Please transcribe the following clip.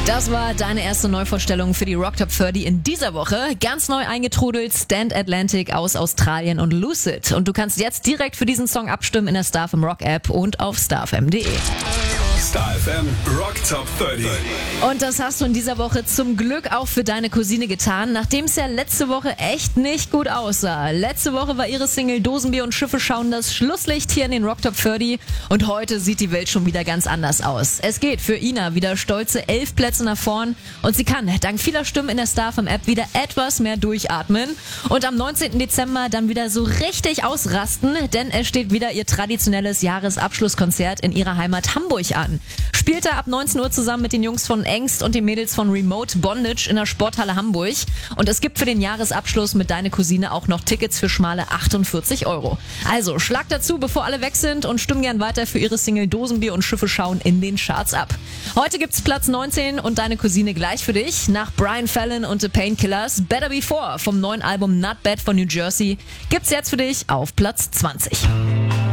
Das war deine erste Neuvorstellung für die Rock Top 30 in dieser Woche. Ganz neu eingetrudelt, Stand Atlantic aus Australien und Lucid. Und du kannst jetzt direkt für diesen Song abstimmen in der StarFM Rock App und auf starfm.de. StarFM Rock Top 30. Und das hast du in dieser Woche zum Glück auch für deine Cousine getan, nachdem es ja letzte Woche echt nicht gut aussah. Letzte Woche war ihre Single Dosenbier und Schiffe schauen das Schlusslicht hier in den Rock Top 30 und heute sieht die Welt schon wieder ganz anders aus. Es geht für Ina wieder stolze 11 Plätze nach vorn und sie kann dank vieler Stimmen in der StarFM App wieder etwas mehr durchatmen und am 19. Dezember dann wieder so richtig ausrasten, denn es steht wieder ihr traditionelles Jahresabschlusskonzert in ihrer Heimat Hamburg an. Spielte ab 19 Uhr zusammen mit den Jungs von Angst und den Mädels von Remote Bondage in der Sporthalle Hamburg. Und es gibt für den Jahresabschluss mit Deine Cousine auch noch Tickets für schmale 48 €. Also schlag dazu, bevor alle weg sind und stimm gern weiter für ihre Single Dosenbier und Schiffe schauen in den Charts ab. Heute gibt's Platz 19 und Deine Cousine gleich für dich. Nach Brian Fallon und The Painkillers Better Before vom neuen Album Not Bad von New Jersey gibt's jetzt für dich auf Platz 20.